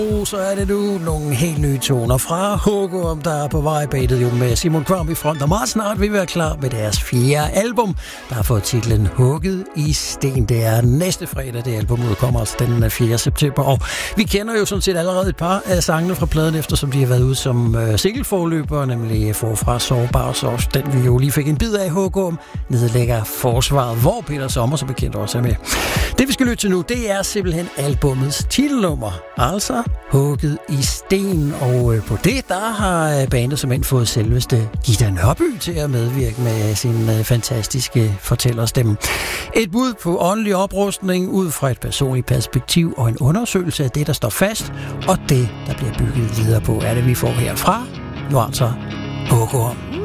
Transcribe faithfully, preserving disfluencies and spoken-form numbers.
Så er det nu nogle helt nye toner fra Hugorm, der er på vej bagtet jo med Simon Kvam i front, og meget snart vil være klar med deres fjerde album, der har fået titlen Hugget i sten. Det er næste fredag, det album udkommer altså den fjerde september, og vi kender jo sådan set allerede et par af sangene fra pladen, eftersom de har været ude som uh, singleforløber, nemlig Forfra Sårbar, så også den vi jo lige fik en bid af. Hugorm nedlægger Forsvaret, hvor Peter Sommer så bekendt også er med. Det vi skal lytte til nu, det er simpelthen albumets titelnummer, altså Hugget i sten, og på det, der har bandet simpelthen fået selveste Gitta Nørby til at medvirke med sin fantastiske fortællerstemme. Et bud på åndelig oprustning ud fra et personligt perspektiv og en undersøgelse af det, der står fast, og det, der bliver bygget videre på, er det, vi får herfra. Nu altså Hugorm.